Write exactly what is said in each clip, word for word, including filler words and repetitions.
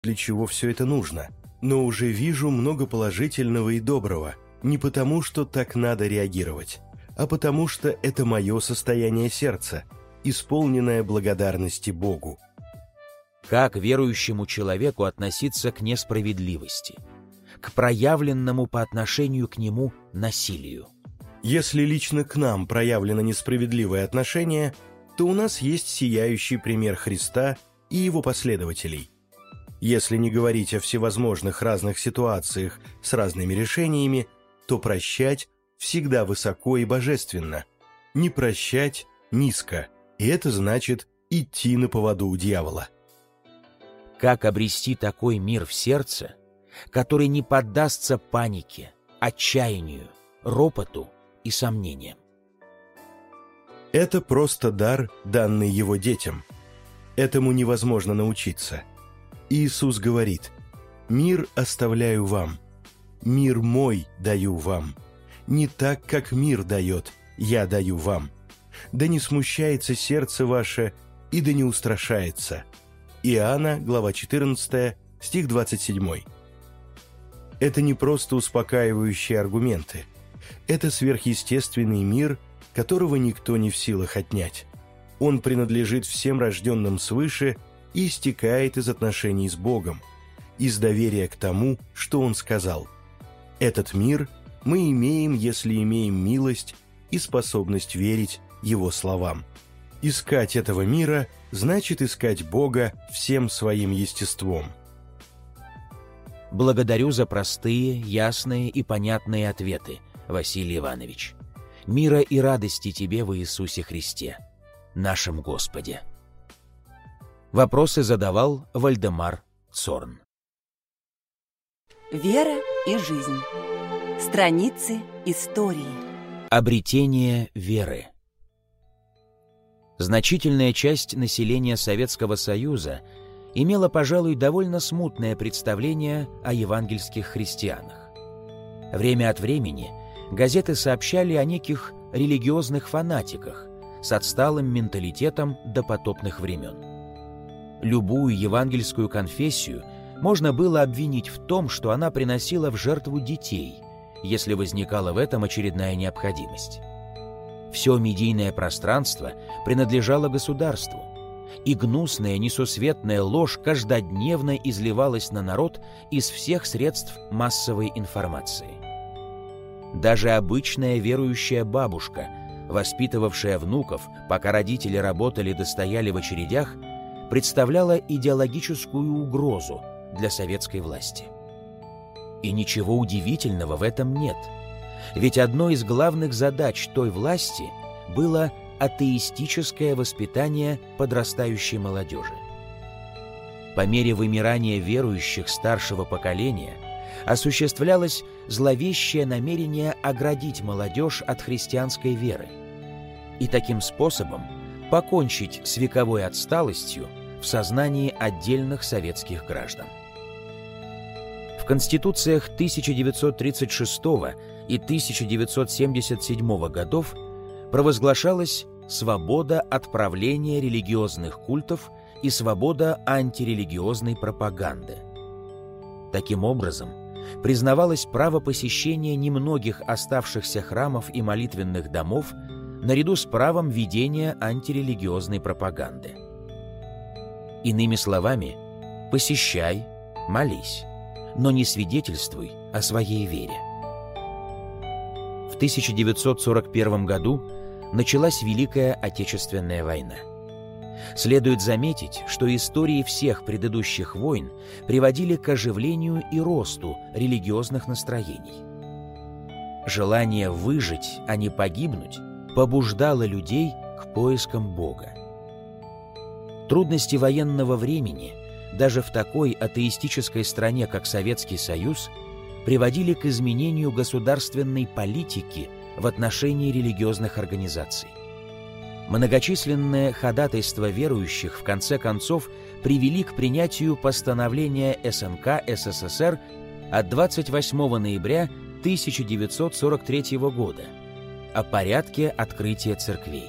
для чего все это нужно, но уже вижу много положительного и доброго, не потому, что так надо реагировать, а потому что это мое состояние сердца, исполненное благодарности Богу. Как верующему человеку относиться к несправедливости, к проявленному по отношению к нему насилию? Если лично к нам проявлено несправедливое отношение, то у нас есть сияющий пример Христа и его последователей. Если не говорить о всевозможных разных ситуациях с разными решениями, то прощать всегда высоко и божественно, не прощать низко, и это значит идти на поводу у дьявола. Как обрести такой мир в сердце, который не поддастся панике, отчаянию, ропоту и сомнениям? Это просто дар, данный его детям. Этому невозможно научиться. Иисус говорит: «Мир оставляю вам, мир мой даю вам. Не так, как мир дает, я даю вам. Да не смущается сердце ваше, и да не устрашается». Иоанна, глава четырнадцатая, стих двадцать семь. Это не просто успокаивающие аргументы. Это сверхъестественный мир, которого никто не в силах отнять. Он принадлежит всем рожденным свыше и истекает из отношений с Богом, из доверия к тому, что Он сказал. Этот мир мы имеем, если имеем милость и способность верить Его словам. Искать этого мира значит искать Бога всем своим естеством. Благодарю за простые, ясные и понятные ответы, Василий Иванович. Мира и радости тебе во Иисусе Христе, нашем Господе. Вопросы задавал Вальдемар Цорн. Вера и жизнь. Страницы истории. Обретение веры. Значительная часть населения Советского Союза имела, пожалуй, довольно смутное представление о евангельских христианах. Время от времени газеты сообщали о неких религиозных фанатиках с отсталым менталитетом допотопных времен. Любую евангельскую конфессию можно было обвинить в том, что она приносила в жертву детей, если возникала в этом очередная необходимость. Все медийное пространство принадлежало государству, и гнусная несусветная ложь каждодневно изливалась на народ из всех средств массовой информации. Даже обычная верующая бабушка, воспитывавшая внуков, пока родители работали да стояли в очередях, представляла идеологическую угрозу для советской власти. И ничего удивительного в этом нет, ведь одной из главных задач той власти было атеистическое воспитание подрастающей молодежи. По мере вымирания верующих старшего поколения осуществлялось зловещее намерение оградить молодежь от христианской веры и таким способом покончить с вековой отсталостью в сознании отдельных советских граждан. В конституциях тысяча девятьсот тридцать шестого и тысяча девятьсот семьдесят седьмого годов провозглашалась свобода отправления религиозных культов и свобода антирелигиозной пропаганды. Таким образом, признавалось право посещения немногих оставшихся храмов и молитвенных домов наряду с правом ведения антирелигиозной пропаганды. Иными словами, посещай, молись, но не свидетельствуй о своей вере. В тысяча девятьсот сорок первом году началась Великая Отечественная война. Следует заметить, что истории всех предыдущих войн приводили к оживлению и росту религиозных настроений. Желание выжить, а не погибнуть, побуждало людей к поискам Бога. Трудности военного времени, даже в такой атеистической стране, как Советский Союз, приводили к изменению государственной политики в отношении религиозных организаций. Многочисленные ходатайства верующих в конце концов привели к принятию постановления эс эн ка эс эс эс эр от двадцать восьмого ноября тысяча девятьсот сорок третьего года о порядке открытия церквей.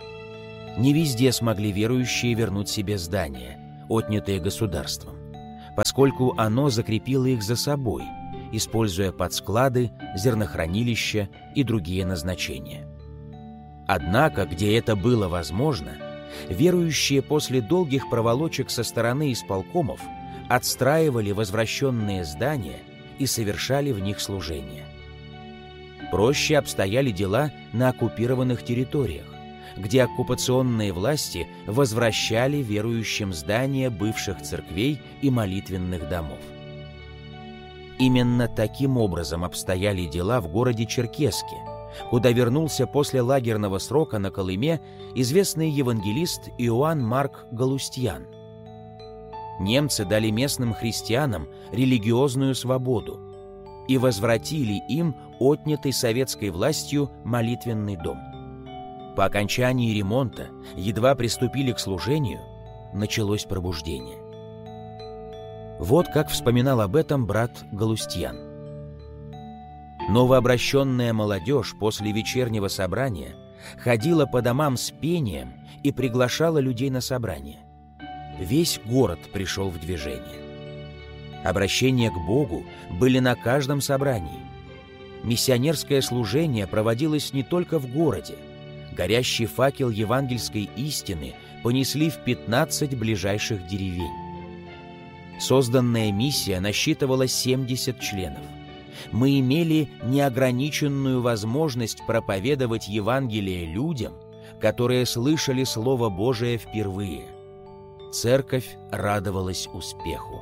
Не везде смогли верующие вернуть себе здания, отнятые государством. поскольку оно закрепило их за собой, используя подсклады, зернохранилища и другие назначения. Однако, где это было возможно, верующие после долгих проволочек со стороны исполкомов отстраивали возвращенные здания и совершали в них служение. Проще обстояли дела на оккупированных территориях, где оккупационные власти возвращали верующим здания бывших церквей и молитвенных домов. Именно таким образом обстояли дела в городе Черкесске, куда вернулся после лагерного срока на Колыме известный евангелист Иоанн Марк Галустьян. Немцы дали местным христианам религиозную свободу и возвратили им отнятый советской властью молитвенный дом. По окончании ремонта, едва приступили к служению, началось пробуждение. Вот как вспоминал об этом брат Галустьян. Новообращенная молодежь после вечернего собрания ходила по домам с пением и приглашала людей на собрание. Весь город пришел в движение. Обращения к Богу были на каждом собрании. Миссионерское служение проводилось не только в городе. Горящий факел евангельской истины понесли в пятнадцать ближайших деревень. Созданная миссия насчитывала семьдесят членов. Мы имели неограниченную возможность проповедовать Евангелие людям, которые слышали Слово Божие впервые. Церковь радовалась успеху.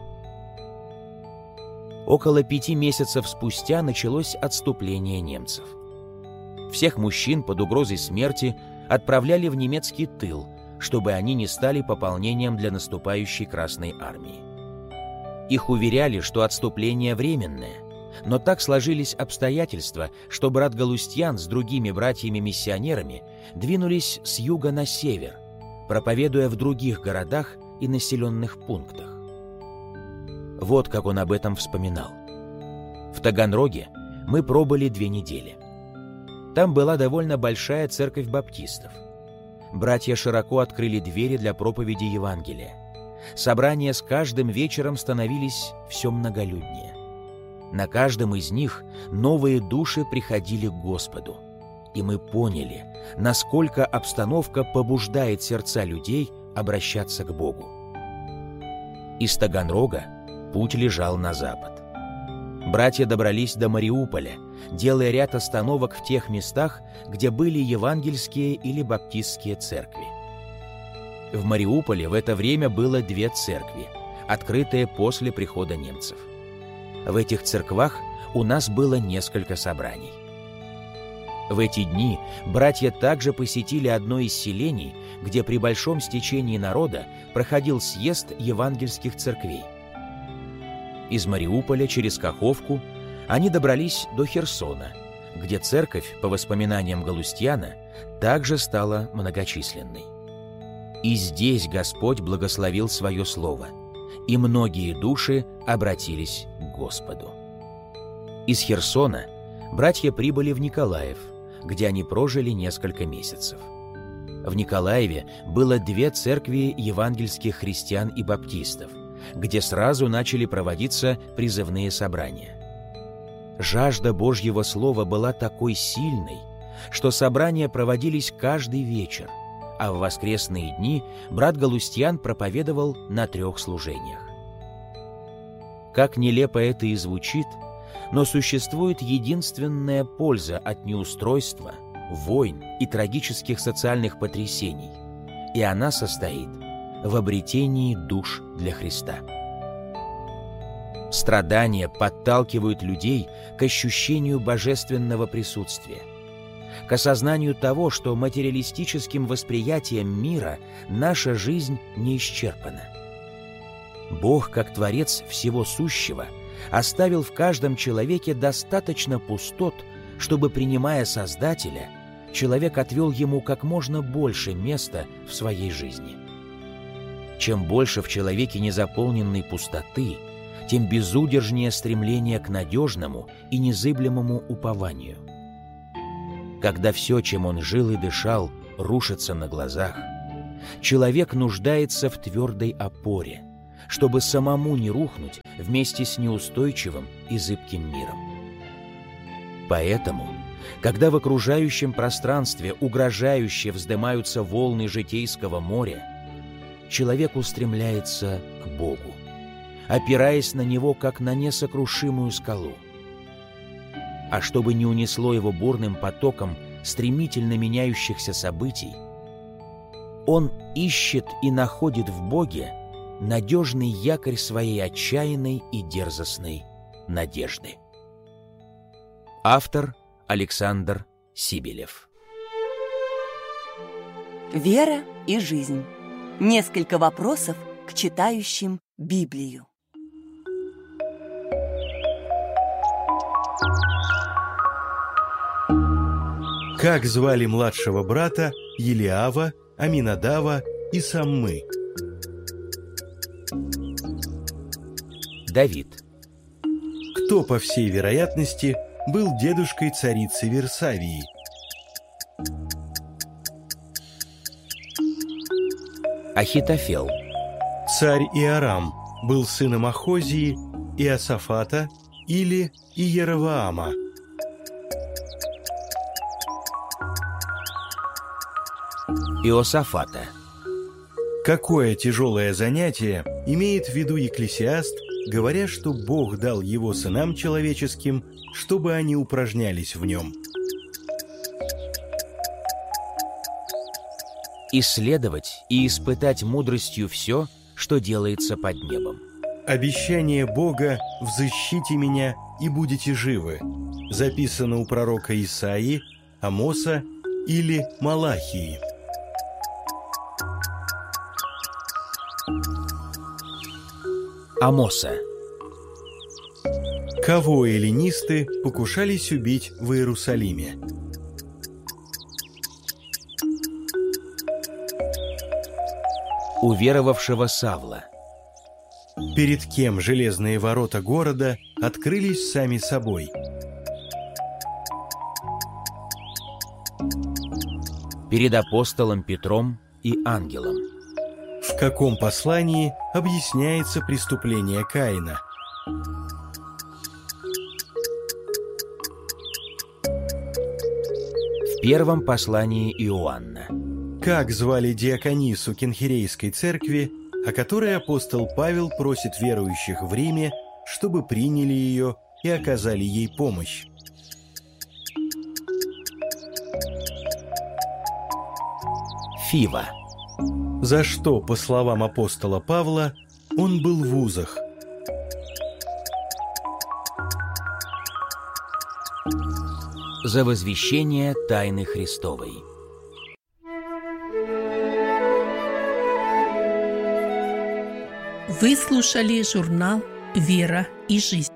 Около пяти месяцев спустя началось отступление немцев. Всех мужчин под угрозой смерти отправляли в немецкий тыл, чтобы они не стали пополнением для наступающей Красной армии. Их уверяли, что отступление временное, но так сложились обстоятельства, что брат Галустьян с другими братьями-миссионерами двинулись с юга на север, проповедуя в других городах и населенных пунктах. Вот как он об этом вспоминал. В Таганроге мы пробыли две недели. Там была довольно большая церковь баптистов. Братья широко открыли двери для проповеди Евангелия. Собрания с каждым вечером становились все многолюднее. На каждом из них новые души приходили к Господу. И мы поняли, насколько обстановка побуждает сердца людей обращаться к Богу. Из Таганрога путь лежал на запад. Братья добрались до Мариуполя, делая ряд остановок в тех местах, где были евангельские или баптистские церкви. В Мариуполе в это время было две церкви, открытые после прихода немцев. В этих церквах у нас было несколько собраний. В эти дни братья также посетили одно из селений, где при большом стечении народа проходил съезд евангельских церквей. Из Мариуполя через Каховку они добрались до Херсона, где церковь, по воспоминаниям Галустьяна, также стала многочисленной. И здесь Господь благословил свое слово, и многие души обратились к Господу. Из Херсона братья прибыли в Николаев, где они прожили несколько месяцев. В Николаеве было две церкви евангельских христиан и баптистов, где сразу начали проводиться призывные собрания. Жажда Божьего Слова была такой сильной, что собрания проводились каждый вечер, а в воскресные дни брат Галустьян проповедовал на трех служениях. Как нелепо это и звучит, но существует единственная польза от неустройства, войн и трагических социальных потрясений, и она состоит в обретении душ для Христа. Страдания подталкивают людей к ощущению божественного присутствия, к осознанию того, что материалистическим восприятием мира наша жизнь не исчерпана. Бог, как Творец всего сущего, оставил в каждом человеке достаточно пустот, чтобы, принимая Создателя, человек отвел ему как можно больше места в своей жизни. Чем больше в человеке незаполненной пустоты, тем безудержнее стремление к надежному и незыблемому упованию. Когда все, чем он жил и дышал, рушится на глазах, человек нуждается в твердой опоре, чтобы самому не рухнуть вместе с неустойчивым и зыбким миром. Поэтому, когда в окружающем пространстве угрожающе вздымаются волны житейского моря, человек устремляется к Богу, опираясь на Него, как на несокрушимую скалу. А чтобы не унесло его бурным потоком стремительно меняющихся событий, он ищет и находит в Боге надежный якорь своей отчаянной и дерзостной надежды. Автор Александр Сибелев. Вера и жизнь. Несколько вопросов к читающим Библию. Как звали младшего брата Елиава, Аминадава и Саммы? Давид. Кто, по всей вероятности, был дедушкой царицы Версавии? Ахитофел. Царь Иорам был сыном Ахозии, Иосафата или Иеровоама? Иосафата. Какое тяжелое занятие имеет в виду Екклесиаст, говоря, что Бог дал его сынам человеческим, чтобы они упражнялись в нем? Исследовать и испытать мудростью все, что делается под небом. Обещание Бога «взыщите меня, и будете живы» записано у пророка Исаии, Амоса или Малахии. Амоса. Кого эллинисты покушались убить в Иерусалиме? Уверовавшего Савла. Перед кем железные ворота города открылись сами собой? Перед апостолом Петром и ангелом. В каком послании объясняется преступление Каина? В первом послании Иоанна. Как звали диаконису Кенхирейской церкви, о которой апостол Павел просит верующих в Риме, чтобы приняли ее и оказали ей помощь? Фива. За что, по словам апостола Павла, он был в узах? За возвещение тайны Христовой. Вы слушали журнал «Вера и жизнь».